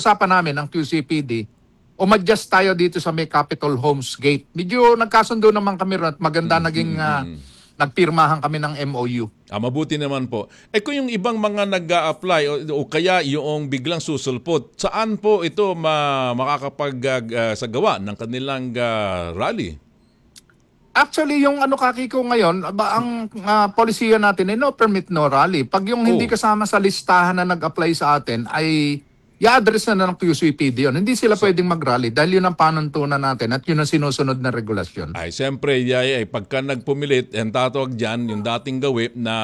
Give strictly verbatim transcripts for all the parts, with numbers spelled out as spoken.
pinag-usapan namin ng Q C P D, umadjust tayo dito sa may Capitol Homes Gate. Medyo nagkasundo naman kami ron at maganda naging uh, nagpirmahan kami ng M O U. Ah, mabuti naman po. Eh kung yung ibang mga nag-a-apply o, o kaya yung biglang susulpot, saan po ito ma makakapagsagawa uh, ng kanilang uh, rally? Actually, yung ano kakiko ngayon, ba, ang uh, polisiya natin ay no permit, no rally. Pag yung hindi Oh. kasama sa listahan na nag-apply sa atin ay i-address na ng Q C P D yun. Hindi sila so, pwedeng mag-rally dahil yun ang panuntunan natin at yun ang sinusunod na regulasyon. Ay, siyempre, ay, ay, pagka nagpumilit, ang tatawag dyan, yung dating gawin na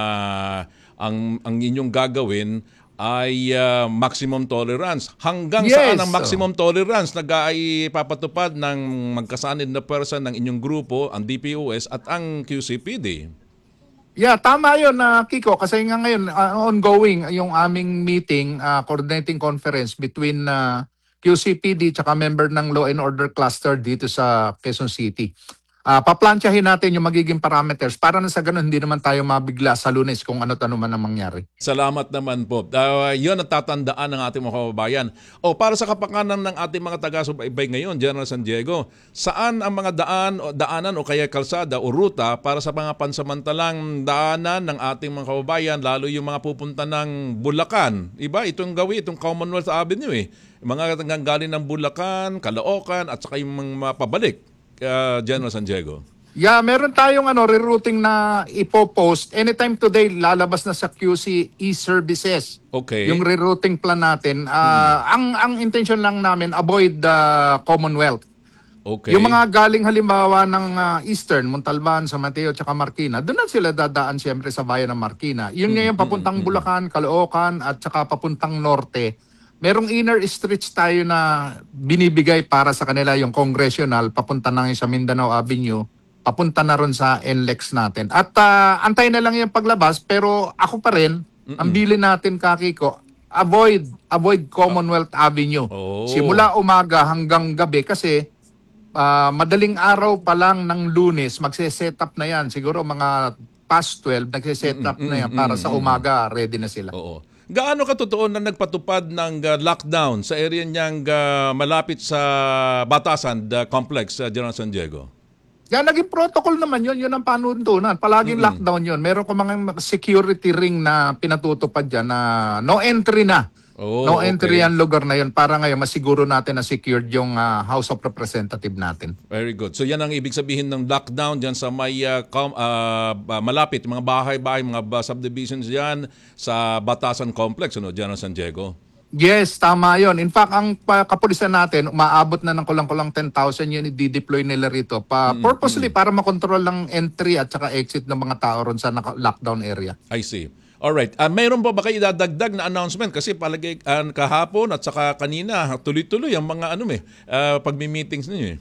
ang, ang inyong gagawin ay uh, maximum tolerance. Hanggang yes, saan ang maximum tolerance na ay papatupad ng magkasanid na person ng inyong grupo, ang D P O S at ang Q C P D? Yeah, tama yun, uh, Kiko. Kasi nga ngayon, uh, ongoing yung aming meeting, uh, coordinating conference between uh, Q C P D at member ng Law and Order Cluster dito sa Quezon City. Uh, paplansyahin natin yung magiging parameters para na sa ganun hindi naman tayo mabigla sa Lunes kung ano-ano man ang mangyari. Salamat naman po. Uh, yun ang tatandaan ng ating mga kababayan. O para sa kapakanan ng ating mga taga-subaybay ngayon, General San Diego, saan ang mga daan o daanan o kaya kalsada o ruta para sa mga pansamantalang daanan ng ating mga kababayan, lalo yung mga pupunta ng Bulacan? Iba, itong gawin, itong Commonwealth Avenue eh. Mga galing ng Bulacan, Caloocan at saka yung mga pabalik. Uh, General San Diego. Yeah, meron tayong ano rerouting na ipo-post anytime today, lalabas na sa Q C e-services. Okay. Yung rerouting plan natin, uh, hmm. ang ang intention lang namin avoid the Commonwealth. Okay. Yung mga galing halimbawa ng uh, Eastern, Montalban, San Mateo, tsaka Marikina, doon na sila dadaan siyempre sa bayan ng Marikina. Yun hmm. ngayon papuntang Bulacan, Caloocan at tsaka papuntang Norte. Merong inner streets tayo na binibigay para sa kanila yung congressional, papunta na sa Mindanao Avenue, papunta na ron sa N L E X natin. At uh, antay na lang yung paglabas, pero ako pa rin, Mm-mm. ang bilin natin, Kakiko, avoid, avoid Commonwealth oh. Avenue. Oh. Simula umaga hanggang gabi kasi uh, madaling araw pa lang ng Lunes, magse-set up na yan. Siguro mga past twelve, nagse-set up na yan para sa umaga, ready na sila. Oo. Gaano katotoo na nagpatupad ng uh, lockdown sa area niyang uh, malapit sa Batasan the Complex, uh, General San Diego? Yan, naging protocol naman yun. Yun ang panuntunan. Palaging mm-hmm. lockdown yun. Meron ko mga security ring na pinatutupad dyan na no entry na. Oh, no entry okay. Ang lugar na yun para ngayon masiguro natin na secured yung uh, House of Representative natin. Very good. So yan ang ibig sabihin ng lockdown dyan sa may uh, com, uh, malapit, mga bahay-bahay, mga subdivisions dyan sa Batasan Complex, ano, General San Diego? Yes, tama yun. In fact, ang uh, kapulisan natin, umaabot na ng kulang-kulang ten thousand yun, i-deploy nila rito. Pa, mm-hmm. Purposely para makontrol lang entry at saka exit ng mga tao ron sa lockdown area. I see. Alright, uh, mayroon ba ba kayo idadagdag na announcement? Kasi palagi uh, kahapon at saka kanina, tuloy-tuloy ang mga ano eh, uh, pagmi-meetings ninyo eh.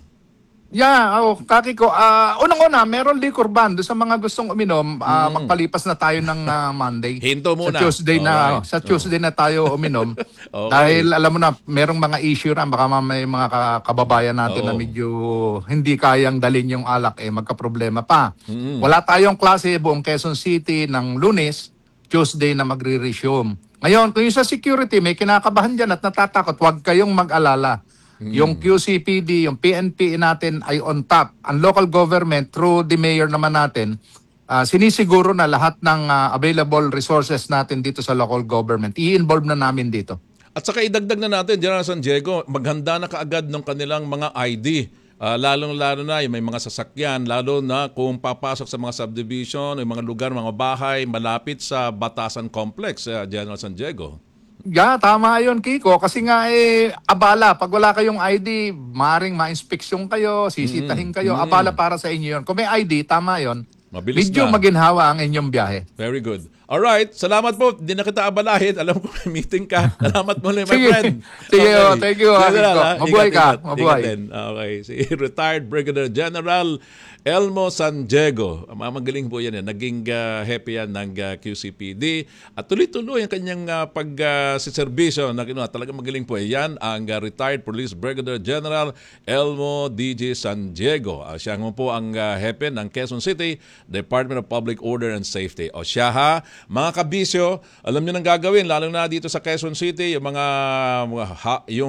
Yeah, oh, Kakiko, uh, unang-una, meron liquor ban doon sa mga gustong uminom, uh, mm. magpalipas na tayo ng uh, Monday. Hinto muna. Sa Tuesday na, right. Sa Tuesday oh. na tayo uminom. Okay. Dahil alam mo na, merong mga issue na, baka may mga kababayan natin oh. na medyo hindi kayang dalhin yung alak eh, magka-problema pa. Mm. Wala tayong klase buong Quezon City ng Lunes, Tuesday na magre-resume. Ngayon, kung yung sa security, may kinakabahan dyan at natatakot, huwag kayong mag-alala. Hmm. Yung Q C P D, yung P N P natin ay on top. Ang local government, through the mayor naman natin, uh, sinisiguro na lahat ng uh, available resources natin dito sa local government. I-involve na namin dito. At saka idagdag na natin, General San Diego, maghanda na kaagad ng kanilang mga I D. Uh, lalong-lalo na yung may mga sasakyan, lalo na kung papasok sa mga subdivision, yung mga lugar, mga bahay, malapit sa Batasan Complex, uh, General San Diego. Yeah, tama yun, Kiko. Kasi nga, eh, abala. Pag wala kayong I D, maring ma-inspeksyon kayo, sisitahin kayo. Mm-hmm. Abala para sa inyo yun. Kung may I D, tama yun. Mabilis medyo na. maginhawa ang inyong biyahe. Very good. Alright, salamat po. Hindi na kita abalahin. Alam ko may meeting ka. Salamat mo my friend. Sige, okay. oh, thank you. Mabuhay ka. Mabuhay. Okay, si retired Brigadier General Elmo San Diego. Mamagaling po yan. Eh. Naging uh, happy yan ng uh, Q C P D. At tuloy-tuloy ang kanyang uh, pag-servisyo. Uh, uh, talagang magaling po. Yan ang uh, retired Police Brigadier General Elmo D J San Diego. Uh, siya po ang uh, happy ng Quezon City Department of Public Order and Safety. O siya ha, mga kabisyo, alam nyo nang gagawin, lalo na dito sa Quezon City, yung mga, mga ha, yung